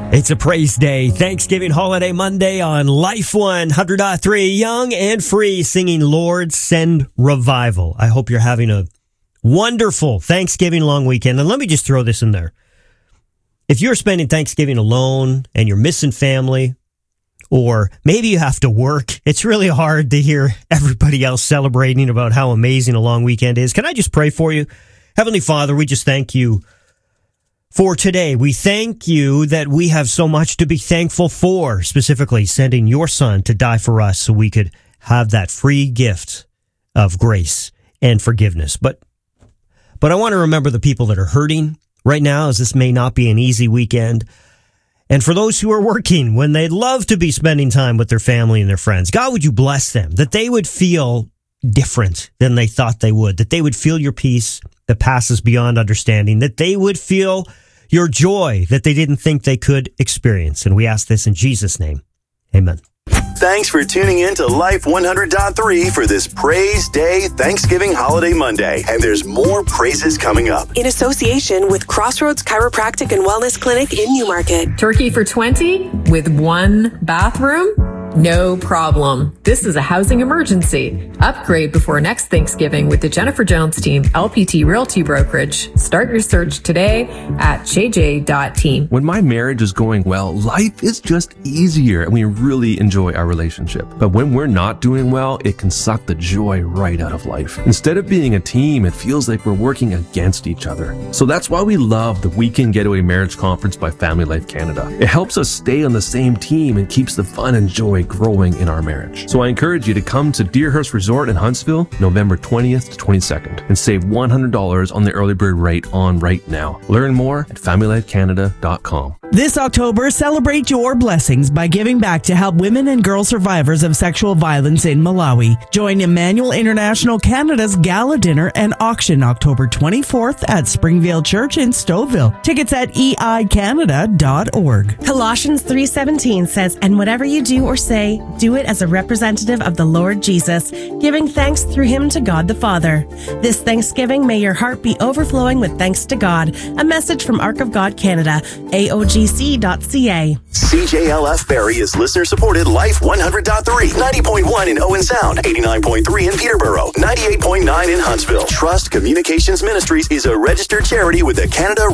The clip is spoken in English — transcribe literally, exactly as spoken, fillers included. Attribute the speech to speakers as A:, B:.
A: It's a praise day, Thanksgiving holiday Monday on Life one hundred point three, Young and Free, singing Lord Send Revival. I hope you're having a wonderful Thanksgiving long weekend. And let me just throw this in there. If you're spending Thanksgiving alone and you're missing family, or maybe you have to work, it's really hard to hear everybody else celebrating about how amazing a long weekend is. Can I just pray for you? Heavenly Father, we just thank you for today. We thank you that we have so much to be thankful for, specifically sending your son to die for us so we could have that free gift of grace and forgiveness. But, but I want to remember the people that are hurting right now, as this may not be an easy weekend. And for those who are working, when they'd love to be spending time with their family and their friends, God, would you bless them, that they would feel different than they thought they would, that they would feel your peace that passes beyond understanding, that they would feel your joy that they didn't think they could experience. And we ask this in Jesus' name. Amen.
B: Thanks for tuning in to Life one hundred point three for this Praise Day Thanksgiving Holiday Monday. And there's more praises coming up.
C: In association with Crossroads Chiropractic and Wellness Clinic in Newmarket.
D: Turkey for twenty with one bathroom? No problem. This is a housing emergency. Upgrade before next Thanksgiving with the Jennifer Jones team, L P T Realty Brokerage. Start your search today at j j dot team.
E: When my marriage is going well, life is just easier and we really enjoy our relationship. But when we're not doing well, it can suck the joy right out of life. Instead of being a team, it feels like we're working against each other. So that's why we love the Weekend Getaway Marriage Conference by Family Life Canada. It helps us stay on the same team and keeps the fun and joy growing in our marriage. So I encourage you to come to Deerhurst Resort in Huntsville, November twentieth to twenty-second, and save one hundred dollars on the early bird rate on right now. Learn more at family life canada dot com.
F: This October, celebrate your blessings by giving back to help women and girl survivors of sexual violence in Malawi. Join Emmanuel International Canada's Gala Dinner and Auction October twenty-fourth at Springvale Church in Stouffville. Tickets at e i canada dot org.
G: Colossians three seventeen says, "And whatever you do or say, do it as a representative of the Lord Jesus, giving thanks through him to God the Father." This Thanksgiving, may your heart be overflowing with thanks to God. A message from Ark of God Canada, A O G C dot C A.
B: C J L F Barrie is listener-supported Life one hundred point three, ninety point one in Owen Sound, eighty-nine point three in Peterborough, ninety-eight point nine in Huntsville. Trust Communications Ministries is a registered charity with the Canada